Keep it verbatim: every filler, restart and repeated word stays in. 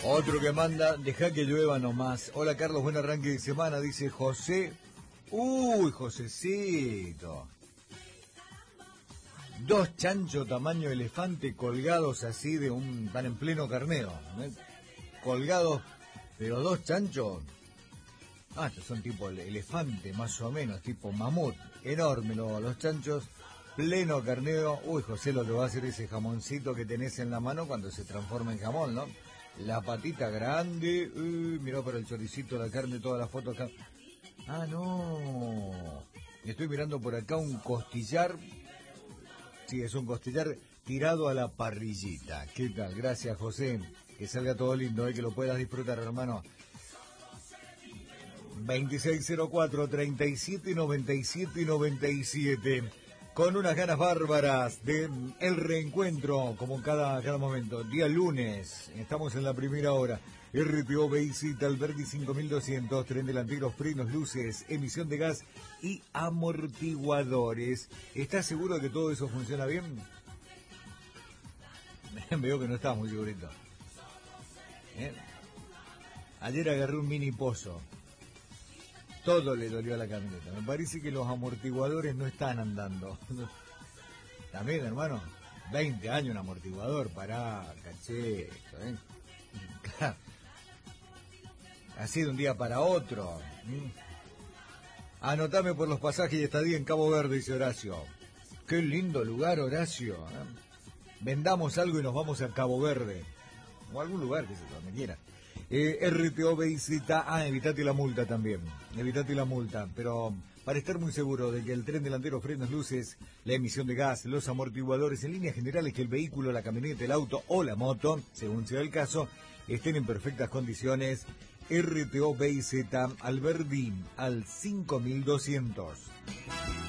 Otro que manda, deja que llueva nomás. Hola Carlos, buen arranque de semana, dice José. Uy, Josecito. Dos chanchos tamaño elefante colgados así de un... Van en pleno carneo, ¿eh? Colgados, pero dos chanchos. Ah, estos son tipo elefante, más o menos, tipo mamut. Enorme lo, los chanchos, pleno carneo. Uy, José, lo que va a hacer ese jamoncito que tenés en la mano cuando se transforma en jamón, ¿no? La patita grande. Uy, mirá para el choricito, la carne, todas las fotos acá. Ah, no. Estoy mirando por acá un costillar. Sí, es un costillar tirado a la parrillita. ¿Qué tal? Gracias, José. Que salga todo lindo, ¿eh? Que lo puedas disfrutar, hermano. veintiséis cero cuatro, treinta y siete noventa y siete noventa y siete. Con unas ganas bárbaras de el reencuentro, como cada, cada momento. Día lunes, estamos en la primera hora. R T O Visita Alberdi cinco mil doscientos, tren delantero, frenos, luces, emisión de gas y amortiguadores. ¿Estás seguro de que todo eso funciona bien? Veo que no estás muy segurito. ¿Eh? Ayer agarré un mini pozo. Todo le dolió a la camioneta. Me parece que los amortiguadores no están andando. También, hermano, veinte años un amortiguador, pará, caché. ¿Eh? Así de un día para otro. ¿Mm? Anotame por los pasajes y estadía en Cabo Verde, dice Horacio. Qué lindo lugar, Horacio. ¿Eh? Vendamos algo y nos vamos a Cabo Verde. O algún lugar que se donde quiera. Eh, R T O visita, ah, evitate la multa también, evitate la multa, pero para estar muy seguro de que el tren delantero, frenos, luces, la emisión de gas, los amortiguadores, en líneas generales que el vehículo, la camioneta, el auto o la moto, según sea el caso, estén en perfectas condiciones, R T O visita Alberdi al cinco mil doscientos.